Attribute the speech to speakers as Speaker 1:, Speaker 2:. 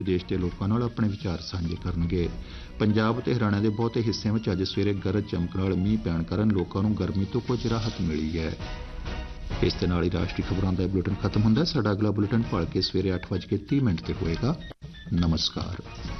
Speaker 1: ਦੇਸ਼ ਦੇ ਲੋਕਾਂ ਨਾਲ ਆਪਣੇ ਵਿਚਾਰ ਸਾਂਝੇ ਕਰਨਗੇ। ਪੰਜਾਬ ਤੇ ਹਰਿਆਣਾ ਦੇ ਬਹੁਤੇ ਹਿੱਸਿਆਂ ਵਿੱਚ ਅੱਜ ਸਵੇਰੇ ਗਰਜ ਚਮਕ ਨਾਲ ਮੀਂਹ ਪੈਣ ਕਾਰਨ ਲੋਕਾਂ ਨੂੰ ਗਰਮੀ ਤੋਂ ਕੁਝ ਰਾਹਤ ਮਿਲੀ ਹੈ। ਇਸ ਦੇ ਨਾਲ ਹੀ ਰਾਸ਼ਟਰੀ ਖਬਰਾਂ ਦਾ ਬੁਲੇਟਿਨ ਖਤਮ ਹੁੰਦਾ ਹੈ। ਸਾਡਾ ਅਗਲਾ ਬੁਲੇਟਿਨ ਭਲਕੇ ਸਵੇਰੇ 8:30 ਤੇ ਹੋਏਗਾ। ਨਮਸਕਾਰ।